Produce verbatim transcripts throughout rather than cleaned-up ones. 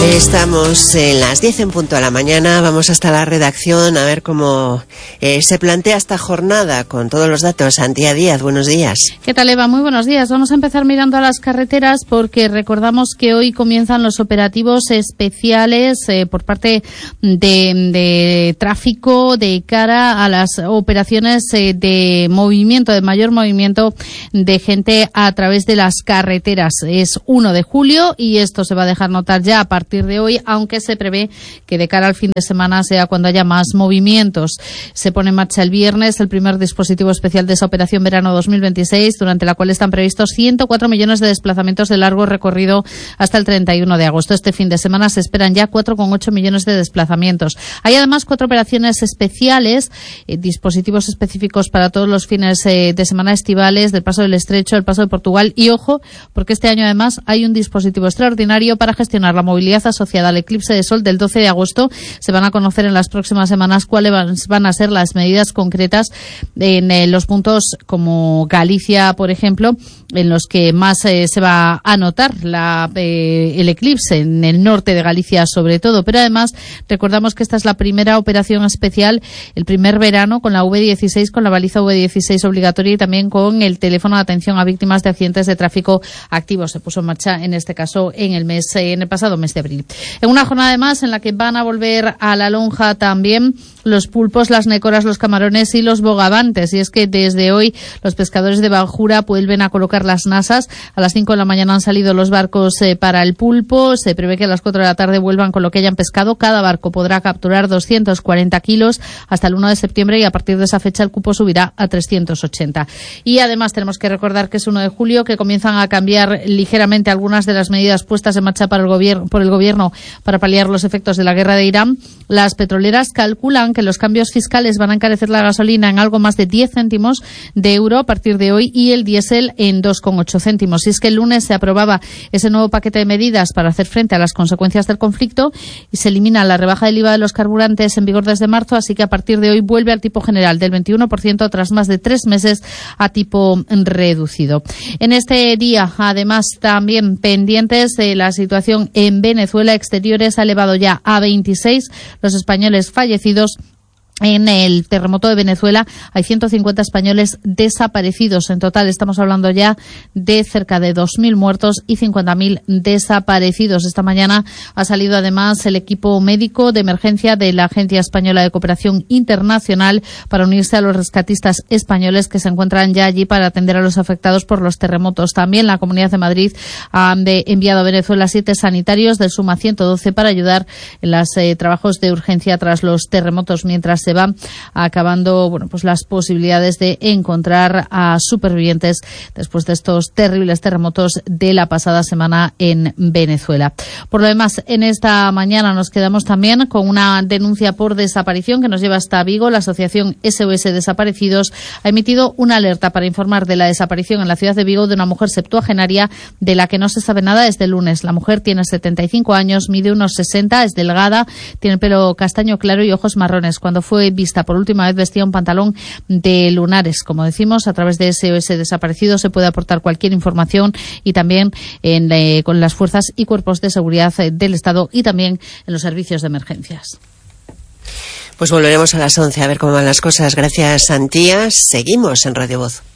Estamos en las diez en punto de la mañana, vamos hasta la redacción a ver cómo eh, se plantea esta jornada con todos los datos. Antía Díaz, buenos días. ¿Qué tal, Eva? Muy buenos días. Vamos a empezar mirando a las carreteras porque recordamos que hoy comienzan los operativos especiales eh, por parte de, de tráfico de cara a las operaciones eh, de movimiento, de mayor movimiento de gente a través de las carreteras. Es uno de julio y esto se va a dejar notar ya a partir de hoy, aunque se prevé que de cara al fin de semana sea cuando haya más movimientos. Se pone en marcha el viernes el primer dispositivo especial de esa operación verano dos mil veintiséis, durante la cual están previstos ciento cuatro millones de desplazamientos de largo recorrido hasta el treinta y uno de agosto. Este fin de semana se esperan ya cuatro coma ocho millones de desplazamientos. Hay además cuatro operaciones especiales, eh, dispositivos específicos para todos los fines eh, de semana estivales del Paso del Estrecho, el Paso de Portugal y, ojo, porque este año además hay un dispositivo extraordinario para gestionar la movilidad asociada al eclipse de sol del doce de agosto. Se van a conocer en las próximas semanas cuáles van a ser las medidas concretas en eh, los puntos como Galicia, por ejemplo, en los que más eh, se va a notar la, eh, el eclipse, en el norte de Galicia sobre todo. Pero además recordamos que esta es la primera operación especial, el primer verano con la V dieciséis, con la baliza V dieciséis obligatoria y también con el teléfono de atención a víctimas de accidentes de tráfico activo. Se puso en marcha en este caso en el mes, eh, en el pasado mes de abril. En una jornada además en la que van a volver a la lonja también los pulpos, las nécoras, los camarones y los bogavantes. Y es que desde hoy los pescadores de Banjura vuelven a colocar las nasas. A las cinco de la mañana han salido los barcos eh, para el pulpo. Se prevé que a las cuatro de la tarde vuelvan con lo que hayan pescado. Cada barco podrá capturar doscientos cuarenta kilos hasta el uno de septiembre y a partir de esa fecha el cupo subirá a trescientos ochenta. Y además tenemos que recordar que es uno de julio, que comienzan a cambiar ligeramente algunas de las medidas puestas en marcha para el gobierno, por el gobierno para paliar los efectos de la guerra de Irán. Las petroleras calculan que los cambios fiscales van a encarecer la gasolina en algo más de diez céntimos de euro a partir de hoy y el diésel en dos coma ocho céntimos. Y es que el lunes se aprobaba ese nuevo paquete de medidas para hacer frente a las consecuencias del conflicto y se elimina la rebaja del I V A de los carburantes en vigor desde marzo, así que a partir de hoy vuelve al tipo general del veintiuno por ciento tras más de tres meses a tipo reducido. En este día, además, también pendientes de la situación en Venezuela, Exteriores ha elevado ya a veintiséis los españoles fallecidos. En el terremoto de Venezuela hay ciento cincuenta españoles desaparecidos. En total estamos hablando ya de cerca de dos mil muertos y cincuenta mil desaparecidos. Esta mañana ha salido además el equipo médico de emergencia de la Agencia Española de Cooperación Internacional para unirse a los rescatistas españoles que se encuentran ya allí para atender a los afectados por los terremotos. También la Comunidad de Madrid ha enviado a Venezuela siete sanitarios del Suma ciento doce para ayudar en los eh, trabajos de urgencia tras los terremotos, mientras se van acabando bueno, pues las posibilidades de encontrar a supervivientes después de estos terribles terremotos de la pasada semana en Venezuela. Por lo demás, en esta mañana nos quedamos también con una denuncia por desaparición que nos lleva hasta Vigo. La asociación S O S Desaparecidos ha emitido una alerta para informar de la desaparición en la ciudad de Vigo de una mujer septuagenaria de la que no se sabe nada desde el lunes. La mujer tiene setenta y cinco años, mide unos sesenta, es delgada, tiene pelo castaño claro y ojos marrones. Cuando fue vista por última vez vestía un pantalón de lunares. Como decimos, a través de S O S Desaparecidos se puede aportar cualquier información y también en, eh, con las fuerzas y cuerpos de seguridad eh, del Estado y también en los servicios de emergencias. Pues volveremos a las once a ver cómo van las cosas. Gracias, Antía. Seguimos en Radio Voz.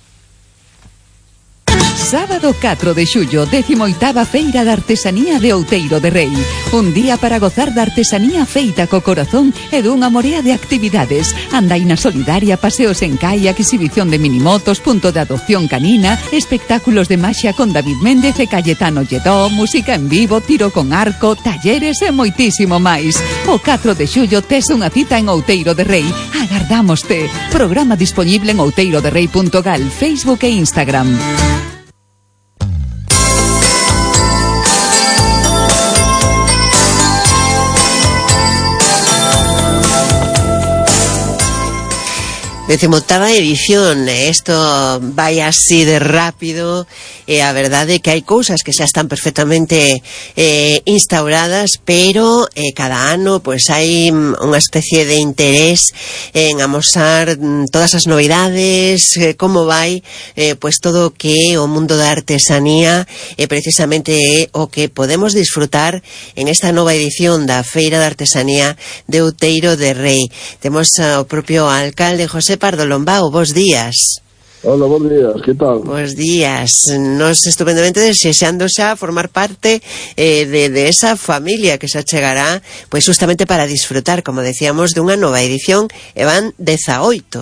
Sábado catro de xullo, décimo oitava Feira de Artesanía de Outeiro de Rei. Un día para gozar da artesanía feita co corazón e dunha morea de actividades. Andaina solidaria, paseos en kayak, exhibición de minimotos, punto de adopción canina, espectáculos de maxia con David Méndez e Cayetano Lledó, música en vivo, tiro con arco, talleres e moitísimo máis. O catro de xullo tes unha cita en Outeiro de Rei. Agardámoste. Programa disponible en outeiroderrei punto gal, Facebook e Instagram. Decimoctava edición, isto vai así de rápido, e a verdade é que hai cousas que xa están perfectamente eh, instauradas, pero eh, cada ano pois hai unha especie de interés en amosar todas as novidades, eh, como vai eh, pois todo o que o mundo da artesanía e eh, precisamente é o que podemos disfrutar en esta nova edición da Feira de Artesanía de Outeiro de Rei. Temos ao propio alcalde José Pardo Lombao. Bos días. Hola, bons días, que tal? Bos días. Nos estupendamente desexando xa formar parte eh, de, de esa familia que xa chegará, pois justamente para disfrutar, como decíamos, dunha nova edición, e van dezaoito.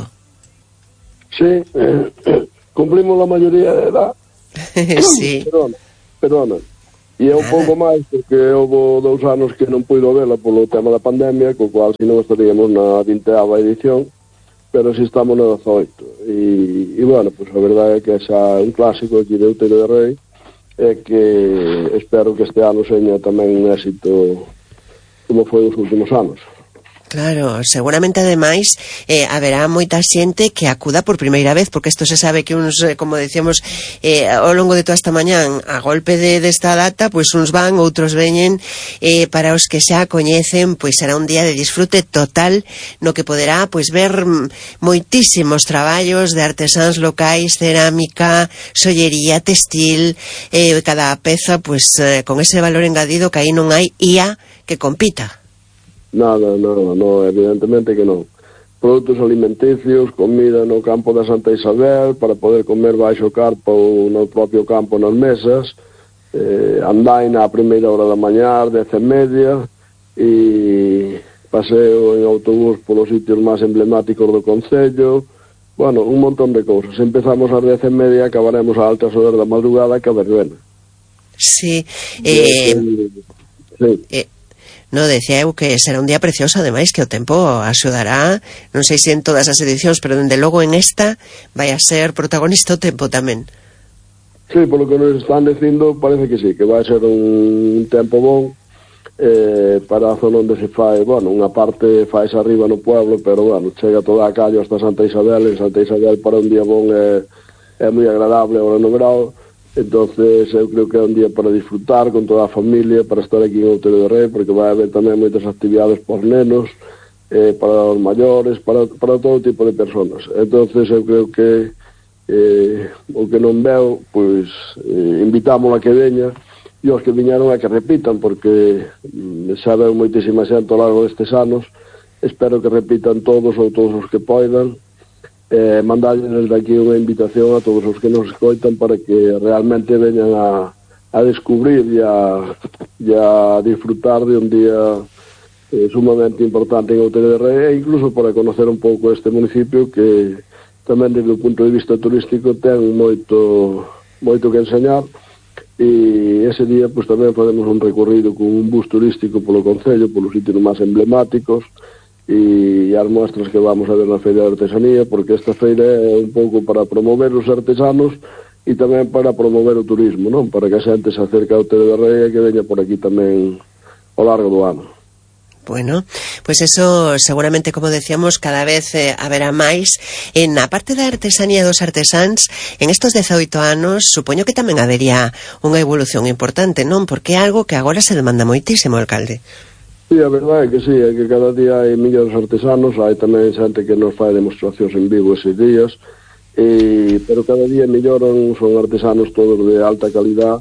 Sí, eh, cumplimos a maioría de edad. Sí. Perdona, perdona. E é un pouco máis, porque houve dous anos que non puido vela polo tema da pandemia, co cual, se non estaríamos na vinteava edición, pero si estamos no dezaoito. E, e bueno, pues a verdade é que é xa un clásico aquí de Outeiro de Rei, é que espero que este ano seña tamén un éxito como foi os últimos anos. Claro, seguramente ademais eh, haberá moita xente que acuda por primeira vez, porque isto se sabe que uns, como decíamos eh, ao longo de toda esta mañán, a golpe de desta data, pois uns van, outros veñen, eh, para os que xa coñecen, pois será un día de disfrute total, no que poderá pois ver moitísimos traballos de artesáns locais, cerámica, sollería, textil, eh, cada peza pois eh, con ese valor engadido que aí non hai I A que compita. Nada, nada, no, evidentemente que non. Produtos alimenticios, comida no campo da Santa Isabel, para poder comer baixo carpa ou no propio campo nas mesas, eh, andaina a primeira hora da mañá, dez e media, e paseo en autobús polos sitios máis emblemáticos do concello, bueno, un montón de cousas. Empezamos ás dez e media e acabaremos a altas horas da madrugada que a verbena. Sí, eh... sí. eh... No, decía eu que será un día precioso, ademais que o tempo axudará, non sei se en todas as edicións, pero dende logo en esta vai a ser protagonista o tempo tamén. Sí, polo que nos están dicindo parece que sí, que vai ser un tempo bon eh, para a zona onde se fai, bueno, unha parte fais arriba no pueblo, pero bueno, chega toda a calle hasta Santa Isabel, en Santa Isabel para un día bon é, é moi agradable ahora no grau. Entonces eu creo que é un día para disfrutar con toda a familia, para estar aquí en Outeiro de Rei, porque vai haber tamén moitas actividades por nenos, eh, para os maiores, para, para todo tipo de personas. Entonces eu creo que eh, o que non veo, pois eh, invitamos a que veña, e os que viñeron a que repitan, porque mm, xa veo moitísima xente ao largo destes anos, espero que repitan todos ou todos os que poidan, eh, mandarles desde aquí unha invitación a todos os que nos escoitan para que realmente veñan a, a descubrir e a, e a disfrutar de un día eh, sumamente importante en Outeiro de Rei, e incluso para conocer un pouco este municipio que tamén desde o punto de vista turístico ten moito moito que enseñar, e ese día pues, tamén faremos un recorrido con un bus turístico polo concello, polos sitios máis emblemáticos e as mostras que vamos a ver na Feira de Artesanía, porque esta feira é un pouco para promover os artesanos e tamén para promover o turismo, non? Para que a xente se acerque ao Outeiro de Rei e que veña por aquí tamén ao largo do ano. Bueno, pues eso seguramente, como decíamos, cada vez eh, haberá máis. En a parte da artesanía dos artesáns, en estos dezaoito anos, supoño que tamén habería unha evolución importante, non? Porque é algo que agora se demanda moitísimo, alcalde. Sí, a verdade é que sí, é que cada día hai millóns de artesanos, hai tamén xente que nos fai demostracións en vivo eses días, e, pero cada día melloran, son artesanos todos de alta calidad,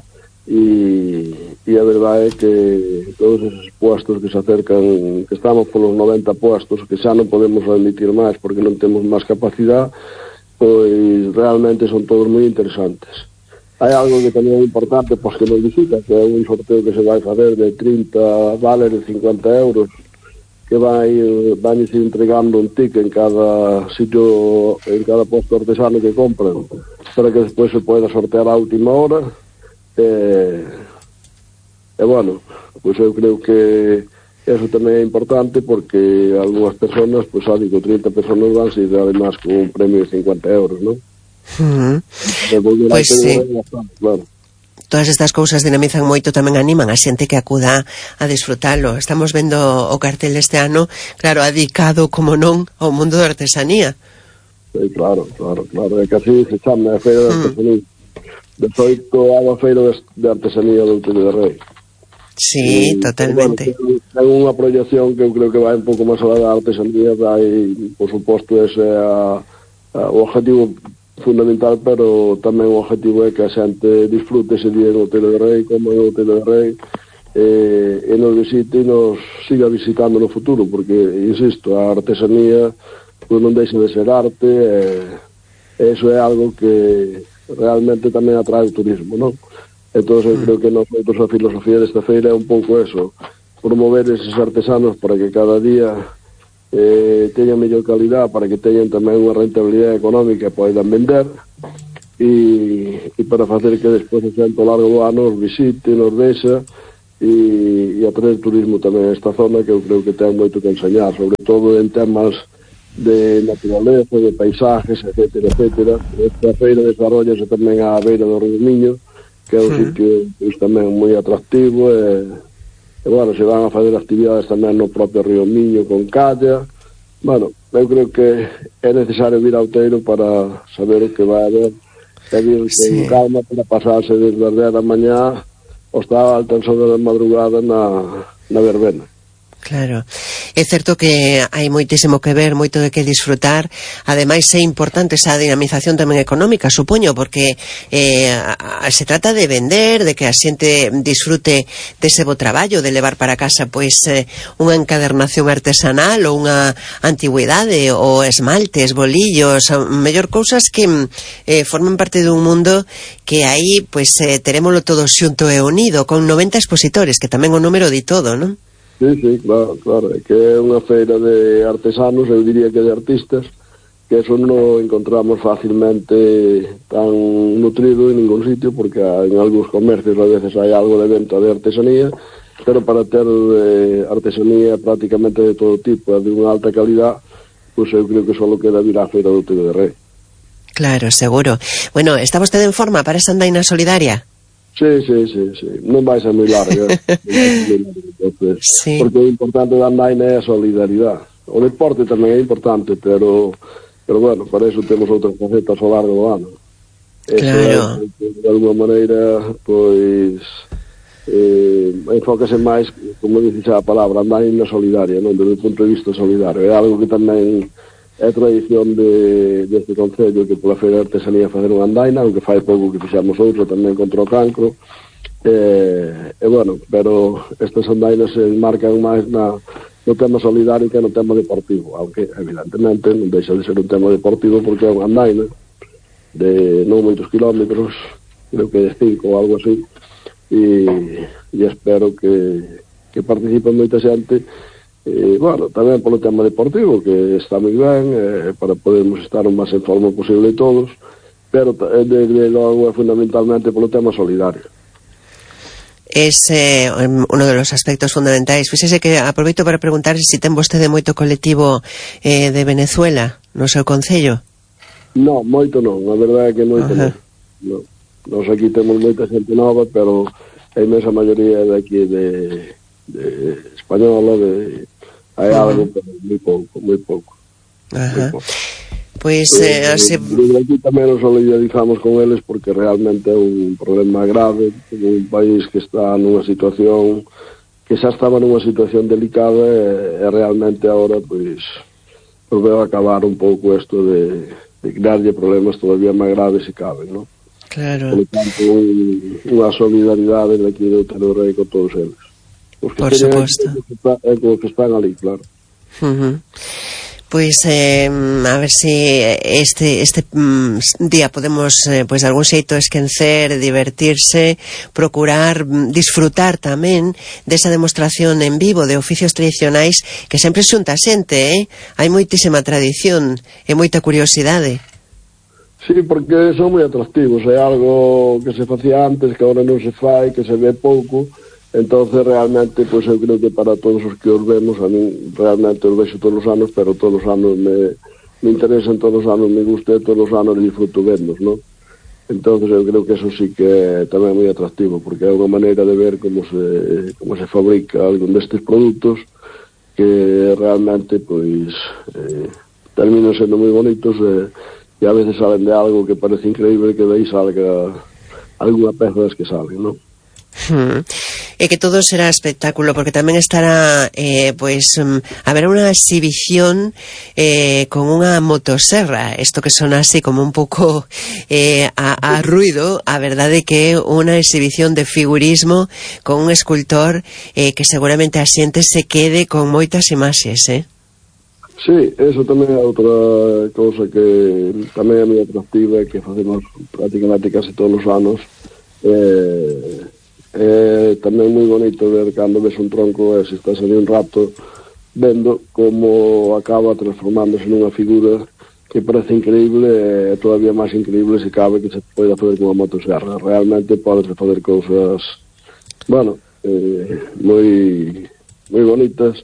e, e a verdade é que todos esos puestos que se acercan, que estamos polos noventa puestos, que xa non podemos admitir máis porque non temos máis capacidade, pois realmente son todos moi interesantes. Hai algo que tamén é importante, pois que nos visita, que é un sorteo que se vai fazer de trinta vales de cincuenta euros, que vai, vai ir entregando un ticket en cada sitio, en cada posto artesano que compran, para que despois se poida sortear a última hora. E, e bueno, pois eu creo que eso tamén é importante, porque algunhas personas, pois xa digo, trinta personas van se además con un premio de cincuenta euros, non? Uh-huh. Pois sí, claro. Todas estas cousas dinamizan moito, tamén animan a xente que acuda a disfrutalo. Estamos vendo o cartel deste ano, claro, adicado, como non, ao mundo da artesanía. Sí, claro, claro, claro. É que así se chama a Feira de Artesanía. De feito, a Feira de Artesanía do Outeiro de Rei. Sí, e, totalmente. Bueno, ten unha proyección que eu creo que vai un pouco máis alá da artesanía, vai, por suposto, ese é a, a, o objetivo fundamental, pero tamén o objetivo é que a xente disfrute ese día no Outeiro de Rei, como no Outeiro de Rei, eh, e nos visite e nos siga visitando no futuro, porque, insisto, a artesanía pues, non deixa de ser arte, e eso é algo que realmente tamén atrae o turismo, non? Entón, eu creo que nosotros a filosofía desta feira é un pouco eso, promover eses artesanos para que cada día eh, teñan mellor calidad, para que teñan tamén unha rentabilidade económica e poidan vender, e, e para facer que despois o xente ao largo do ano os visite, nos vexa, e, e atraer turismo tamén a esta zona, que eu creo que ten moito que enseñar, sobre todo en temas de naturaleza, de paisajes, etcétera, etcétera. Esta feira desarrollase tamén á beira do Río Miño, que é un sí. sitio pues, tamén moi atractivo, e, e, bueno, se van a fazer actividades tamén no propio Río Miño con calla. Bueno, eu creo que é necesario vir a Outeiro para saber o que vai haber, e vir sí. con calma para pasarse desde as dez da mañá hasta altas horas da madrugada na, na verbena. Claro, é certo que hai moitísimo que ver, moito de que disfrutar. Ademais é importante esa dinamización tamén económica, supoño, porque eh, a, a, se trata de vender, de que a xente disfrute dese bo traballo, de levar para casa pois eh, unha encadernación artesanal ou unha antigüidade, ou esmaltes, bolillos, mellor cousas que eh, formen parte dun mundo que aí pois eh, terémolo todo xunto e unido, con noventa expositores, que tamén o número di todo, non? Sí, sí, claro, claro, é que é unha feira de artesanos, eu diría que de artistas, que eso non encontramos facilmente tan nutrido en ningún sitio, porque en algúns comercios a veces hai algo de venta de artesanía, pero para ter eh, artesanía prácticamente de todo tipo, de unha alta calidad, pois pues eu creo que só queda vir á feira do Outeiro de Rei. Claro, seguro. Bueno, está vostede en forma para esa andaina solidaria? Sí, sí, sí, sí. Non vai ser moi larga. Entonces, sí. Porque o importante da andaina é a solidaridade. O deporte tamén é importante, pero pero bueno, para eso temos outras facetas ao largo do ano. Claro. Eso é, de alguma maneira, pois eh, enfócase máis, como dices a palabra, andaina solidaria, non? Desde o punto de vista solidario. É algo que tamén é tradición de, deste concello, que pola Feira de Artesanía facer unha andaina, aunque fai pouco que fixamos outra tamén contra o cancro, e, e bueno, pero estas andainas se marcan máis na, no tema solidario que no tema deportivo, aunque evidentemente non deixa de ser un tema deportivo porque é unha andaina de non moitos kilómetros, creo que de cinco ou algo así, e, e espero que, que participen moita xente. E, bueno, tamén polo tema deportivo, que está moi ben, eh, para podermos estar o máis en forma posible todos, pero desde logo fundamentalmente polo tema solidario. Es eh, uno de los aspectos fundamentais. Fíxese que aproveito para preguntar se si ten vostede moito colectivo eh, de Venezuela no seu concello. Non, moito non, a verdade é que moito non. non. Nos aquí temos moita xente nova, pero a inmensa maioría de aquí de, de española, de hai algo, uh-huh. pero moi pouco, moi pouco. Ajá. Moi pouco. Pois eh, así... Desde aquí tamén nos solidarizamos con eles porque realmente é un problema grave, un país que está nunha situación que xa estaba nunha situación delicada e, e realmente agora pois pues, veo acabar un pouco isto de, de crearlle problemas todavía máis graves se caben, non? Claro. Por tanto, un, unha solidaridade de aquí de Outeiro de Rei con todos eles. Por suposto. É como que están ali, claro. Uh-huh. Pois eh, a ver si este este mm, día podemos eh, pois de algún xeito esquencer, divertirse, procurar mm, disfrutar tamén desa demostración en vivo de oficios tradicionais que sempre xunta a xente, eh? Hai moitísima tradición e moita curiosidade. Sí, porque son moi atractivos, é algo que se facía antes, que agora non se fai, que se ve pouco. Entonces realmente, pois eu creo que para todos os que os vemos, a mí realmente os vexo todos os anos, pero todos os anos me, me interesan, todos os anos me gusta, todos os anos disfruto vernos, non? Entonces eu creo que eso sí que é tamén moi atractivo, porque é unha maneira de ver como se, como se fabrica algún destes produtos que realmente, pois, eh, terminan sendo moi bonitos e, e a veces salen de algo que parece increíble que de aí salga alguna peza das que salen, non? Hmm. E que todo será espectáculo, porque tamén estará eh, pues um, haberá unha exhibición eh, con unha motoserra, isto que sona así como un pouco eh, a, a ruido. A verdade que é unha exhibición de figurismo con un escultor eh, que seguramente a xente se quede con moitas imaxes, eh? Sí, eso tamén é outra cousa que tamén é moi atractiva e que facemos prácticamente casi todos os anos. Eh, é tamén moi bonito ver cando ves un tronco e se estás ali un rato vendo como acaba transformándose nunha figura que parece increíble e todavía máis increíble se cabe que se pode fazer con a motosserra. Realmente podes fazer cousas, bueno, eh, moi moi bonitas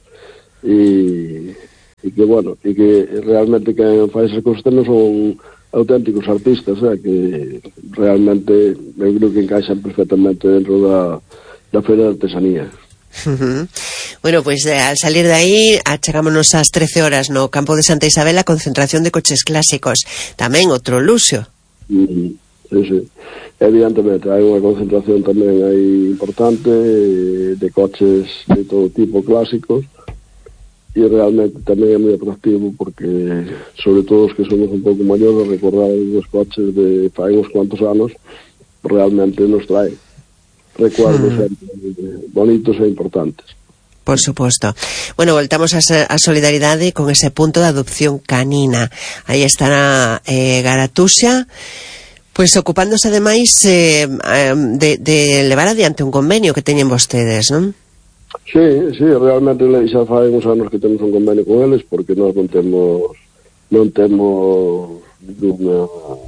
e e que, bueno, e que realmente quen faz esas cousas tamén son auténticos artistas, eh, que realmente eu creo que encaixan perfectamente dentro da, da Feira de Artesanía. Uh-huh. Bueno, pois pues, al salir de aí achegámonos ás trece horas no campo de Santa Isabel a concentración de coches clásicos, tamén outro luxo. Uh-huh. Sí, sí. Evidentemente, hai unha concentración tamén aí importante de coches de todo tipo clásicos, e realmente tamén é moi atractivo porque, sobre todo os que somos un pouco maiores, recordar os coches de fai uns cuantos anos realmente nos trae recuerdos hmm. bonitos e importantes. Por suposto. Bueno, voltamos a, a solidaridade con ese punto de adopción canina. Aí estará eh, Garatuxa, pois ocupándose ademais eh, de, de levar adiante un convenio que teñen vostedes, non? Sí, sí, realmente xa fai uns anos que temos un convenio con eles porque nós non temos non temos ninguna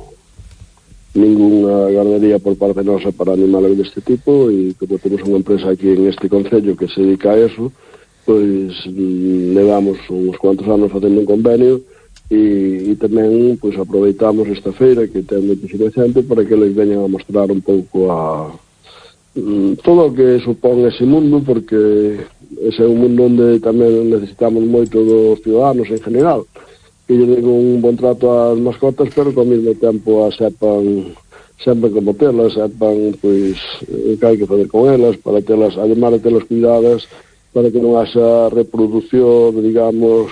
ninguna gardería por parte nosa para animales deste tipo e como temos unha empresa aquí en este concello que se dedica a eso, pois levamos uns cuantos anos facendo un convenio e, e tamén pois aproveitamos esta feira que ten moitísima xente para que eles veñan a mostrar un pouco a todo o que supón ese mundo, porque ese é un mundo onde tamén necesitamos moito dos ciudadanos en general, que lle den un bon trato ás mascotas, pero ao mesmo tempo a sepan sempre como telas, sepan pois o que hai que fazer con elas para telas, además de telas cuidadas, para que non haxa reproducción, digamos,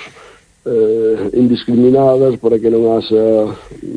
eh, indiscriminadas, para que non haxa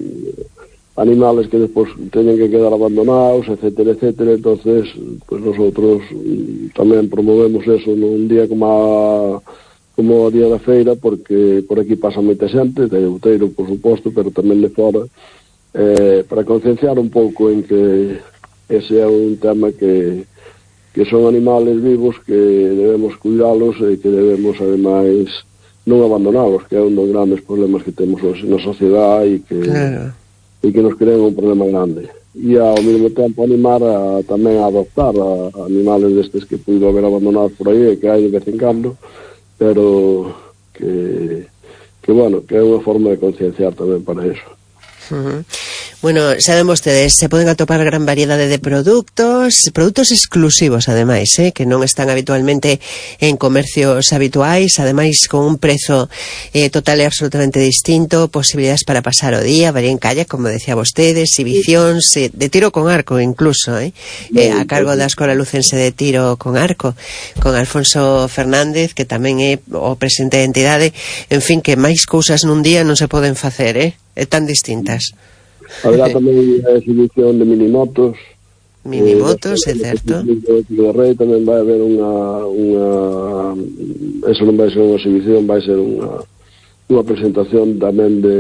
animales que despois teñen que quedar abandonados, etcétera, etcétera. Entonces, pues nosotros tamén promovemos eso nun día como a, como o día da feira, porque por aquí pasa moita xente, de Outeiro, por suposto, pero tamén de fora, eh, para concienciar un pouco en que ese é un tema que, que son animales vivos que debemos cuidalos e que debemos, ademais, non abandonalos, que é un dos grandes problemas que temos hoxe na sociedade e que... Claro. E que nos creen un problema grande. E ao mesmo tempo animar a, tamén a adoptar a, a animales destes que puido haber abandonados por aí e que hai de vez en cando, pero que, que bueno, que é unha forma de concienciar tamén para eso. Uh-huh. Bueno, saben vostedes, se poden atopar gran variedade de produtos, produtos exclusivos ademais, eh, que non están habitualmente en comercios habituais, ademais con un prezo eh, total e absolutamente distinto, posibilidades para pasar o día, varía en calle, como decía vostedes, exhibicións, eh, de tiro con arco incluso, eh, eh, a cargo da Escola Lucense de Tiro con Arco, con Alfonso Fernández, que tamén é o presidente da entidade. En fin, que máis cousas nun día non se poden facer, eh, é tan distintas. Habrá tamén a exhibición de minimotos. Minimotos, eh, é certo. De Rei tamén vai haber unha, unha eso non vai ser unha exhibición, vai ser unha unha presentación tamén de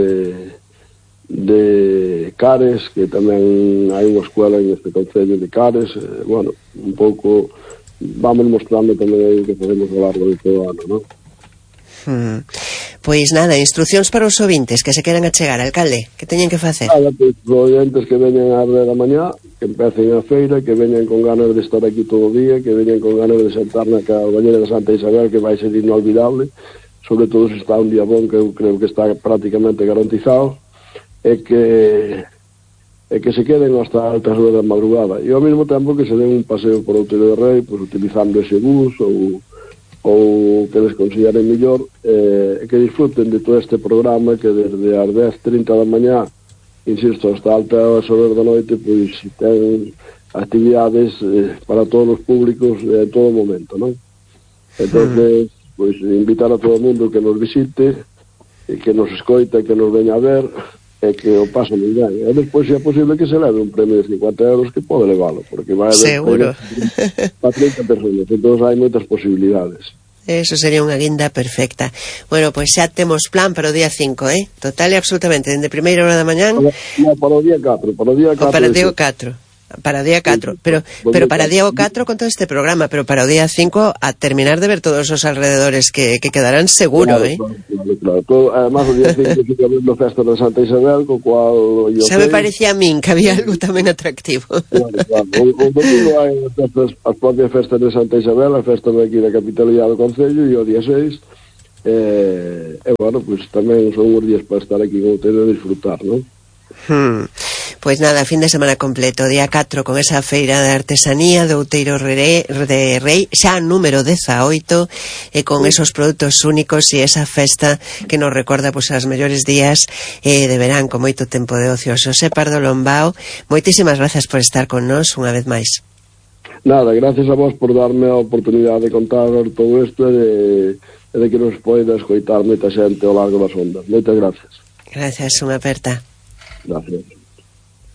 de Cares, que tamén hai unha escuela en este concello de Cares, eh, bueno, un pouco vamos mostrando tamén aí que podemos ao largo de todo o ano, non? Hmm. Pois nada, instruccións para os ouvintes que se queran achegar, alcalde, que teñen que facer? Nada, pois os ouvintes que veñen ás dez da mañá, que empecen a feira, que veñen con ganas de estar aquí todo o día, que veñen con ganas de sentar na Carballeira de Santa Isabel, que vai ser inolvidable, sobre todo se está un día bon, que eu creo que está prácticamente garantizado, e que e que se queden hasta altas horas da madrugada, e ao mesmo tempo que se den un paseo por Outeiro de Rei, pues, utilizando ese bus ou ou que les consideren mellor, eh, que disfruten de todo este programa que desde as dez e trinta da mañá, insisto, hasta altas horas da noite, pois ten actividades eh, para todos os públicos en todo momento, non? Entonces, pois invitar a todo o mundo que nos visite, e que nos escoita, que nos veña a ver, e que o pase moi ben. E despois, se é posible, que se leve un premio de cincuenta euros, que pode leválo, porque vai haber seguro para trinta personas, entón hai moitas posibilidades. Eso sería unha guinda perfecta. Bueno, pois xa temos plan para o día cinco, eh? Total e absolutamente, dende primeira hora da mañán. No, para o día catro, para o día catro. O para o día catro. Para o día catro, pero pero para o día catro con todo este programa, pero para o día cinco a terminar de ver todos os alrededores que, que quedarán seguro, claro, eh? Claro, claro, claro. Todo, además o día cinco que habendo festa de Santa Isabel, co cual xa me parecía a min que había algo tamén atractivo. Claro, claro. O, o domingo hai as, festas, as propias festas de Santa Isabel, a festa de aquí da capitalidade do Concello, e o día seis eh, e bueno, pues tamén son uns días para estar aquí en Outeiro e disfrutar, non? Hmm. Pois nada, fin de semana completo, día catro con esa feira de artesanía de Outeiro de Rei, xa número dezaoito, e con esos produtos únicos e esa festa que nos recorda pois as mellores días eh, de verán con moito tempo de ocio. Xosé Pardo Lombao, moitísimas grazas por estar con nós unha vez máis. Nada, gracias a vos por darme a oportunidade de contar todo isto e de, de que nos poida escoitar moita xente ao largo das ondas. Moitas gracias. Gracias, unha aperta. Gracias.